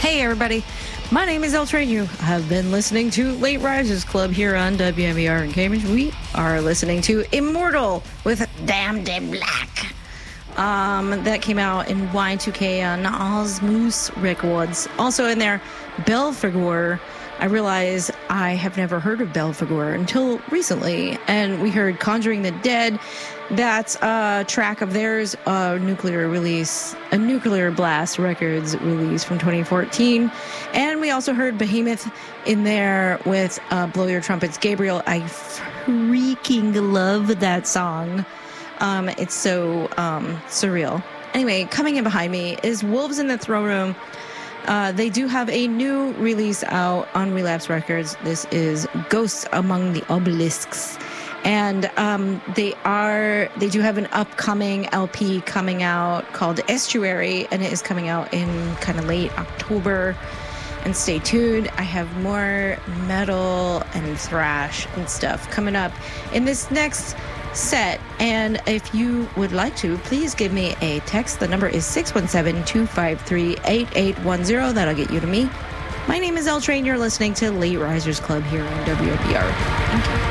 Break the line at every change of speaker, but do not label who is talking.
Hey, everybody. My name is El Train. You have been listening to Late Risers Club here on WMER in Cambridge. We are listening to Immortal with Damned in Black. That came out in Y2K on Osmoose Records. Also in there, Belphegor. I realize I have never heard of Belphegor until recently. And we heard Conjuring the Dead. That's a track of theirs, a Nuclear Blast Records release from 2014. And we also heard Behemoth in there with Blow Your Trumpets. Gabriel, I freaking love that song. It's so surreal. Anyway, coming in behind me is Wolves in the Throne Room. They do have a new release out on Relapse Records. This is Ghosts Among the Obelisks. And they do have an upcoming LP coming out called Estuary, and it is coming out in kind of late October. And stay tuned. I have more metal and thrash and stuff coming up in this next set. And if you would like to, please give me a text. The number is 617-253-8810. That'll get you to me. My name is El Train. You're listening to Late Risers Club here on WOPR. Thank you.